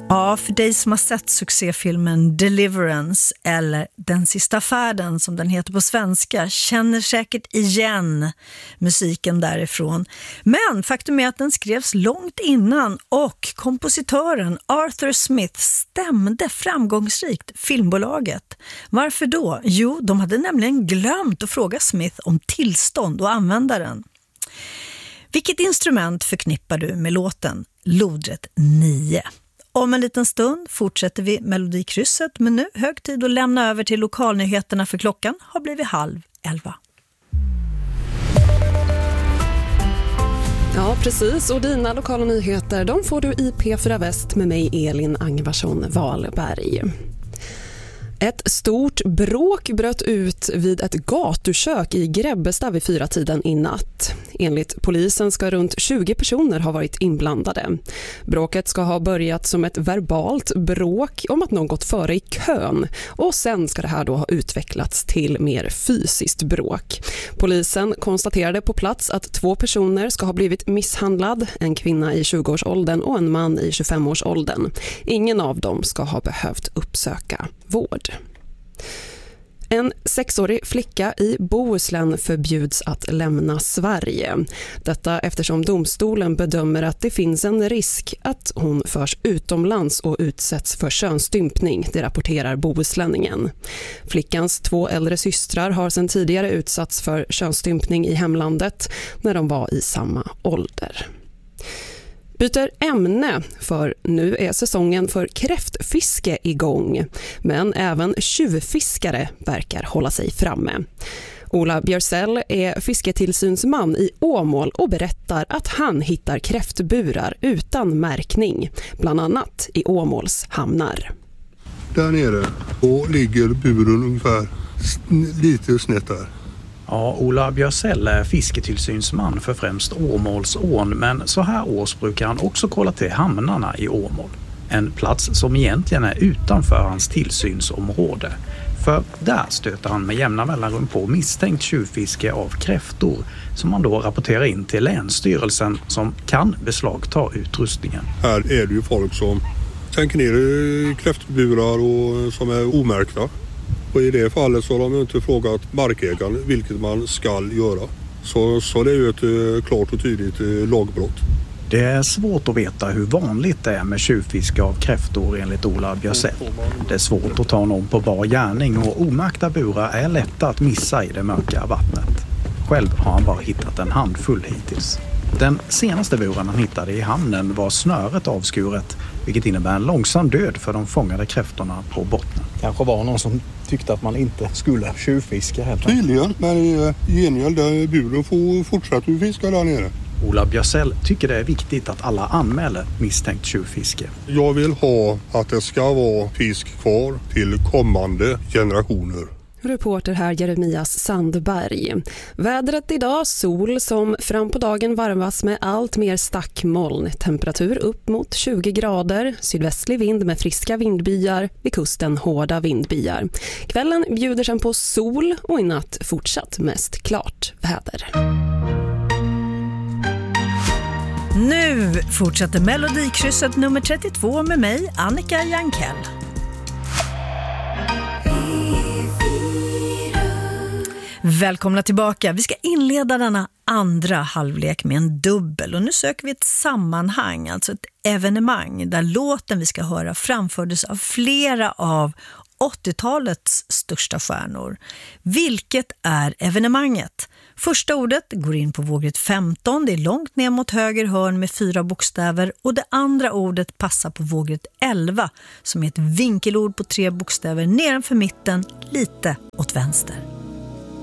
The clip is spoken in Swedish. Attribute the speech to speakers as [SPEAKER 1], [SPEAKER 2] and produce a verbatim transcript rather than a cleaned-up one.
[SPEAKER 1] Ja, för dig som har sett succéfilmen Deliverance eller Den sista färden som den heter på svenska känner säkert igen musiken därifrån. Men faktum är att den skrevs långt innan och kompositören Arthur Smith stämde framgångsrikt filmbolaget. Varför då? Jo, de hade nämligen glömt att fråga Smith om tillstånd och använda den. Vilket instrument förknippar du med låten Lodrätt nio? Om en liten stund fortsätter vi melodikrysset, men nu hög tid att lämna över till lokalnyheterna för klockan har blivit halv elva.
[SPEAKER 2] Ja, precis. Och dina lokala nyheter, de får du i P fyra Väst med mig, Elin Angvarsson Wahlberg. Ett stort bråk bröt ut vid ett gatukök i Grebbestad vid fyra tiden i natt. Enligt polisen ska runt tjugo personer ha varit inblandade. Bråket ska ha börjat som ett verbalt bråk om att någon gått före i kön och sen ska det här då ha utvecklats till mer fysiskt bråk. Polisen konstaterade på plats att två personer ska ha blivit misshandlad, en kvinna i tjugoårsåldern och en man i tjugofemårsåldern. Ingen av dem ska ha behövt uppsöka vård. En sexårig flicka i Bohuslän förbjuds att lämna Sverige. Detta eftersom domstolen bedömer att det finns en risk att hon förs utomlands och utsätts för könsstympning, det rapporterar Bohuslänningen. Flickans två äldre systrar har sedan tidigare utsatts för könsstympning i hemlandet när de var i samma ålder. Byter ämne, för nu är säsongen för kräftfiske igång. Men även tjuvfiskare verkar hålla sig framme. Ola Björsell är fisketillsynsman i Åmål och berättar att han hittar kräftburar utan märkning, bland annat i Åmåls hamnar.
[SPEAKER 3] Där nere och ligger buren ungefär lite snett där.
[SPEAKER 4] Ja, Ola Björsell är fisketillsynsman för främst Åmålsån, men så här års brukar han också kolla till hamnarna i Åmål. En plats som egentligen är utanför hans tillsynsområde. För där stöter han med jämna mellanrum på misstänkt tjuvfiske av kräftor som man då rapporterar in till Länsstyrelsen som kan beslagta utrustningen.
[SPEAKER 3] Här är det ju folk som tänker ner i kräftburar och som är omärkta. Och i det fallet så har de inte frågat markägaren vilket man ska göra. Så, så det är ju ett klart och tydligt lagbrott.
[SPEAKER 4] Det är svårt att veta hur vanligt det är med tjuvfiske av kräftor enligt Ola Björsell. Det är svårt att ta någon på bar gärning och omärkta burar är lätta att missa i det mörka vattnet. Själv har han bara hittat en handfull hittills. Den senaste buren han hittade i hamnen var snöret avskuret, vilket innebär en långsam död för de fångade kräftorna på botten.
[SPEAKER 5] Kanske var någon som tyckte att man inte skulle tjuvfiska helt.
[SPEAKER 3] Tydligen, men i gengäld där buren får fortsätta att fiska där nere.
[SPEAKER 4] Ola Björsell tycker det är viktigt att alla anmäler misstänkt tjuvfiske.
[SPEAKER 3] Jag vill ha att det ska vara fisk kvar till kommande generationer.
[SPEAKER 2] Reporter här Jeremias Sandberg. Vädret idag, sol som fram på dagen varvas med allt mer stackmoln. Temperatur upp mot tjugo grader, sydvästlig vind med friska vindbyar, vid kusten hårda vindbyar. Kvällen bjuder sen på sol och i natt fortsatt mest klart väder.
[SPEAKER 1] Nu fortsätter melodikrysset nummer trettiotvå med mig, Annika Jankell. Välkomna tillbaka. Vi ska inleda denna andra halvlek med en dubbel och nu söker vi ett sammanhang, alltså ett evenemang där låten vi ska höra framfördes av flera av åttiotalets största stjärnor. Vilket är evenemanget? Första ordet går in på vågrätt femton, det är långt ner mot höger hörn med fyra bokstäver och det andra ordet passar på vågrätt elva som är ett vinkelord på tre bokstäver nedanför mitten, lite åt vänster.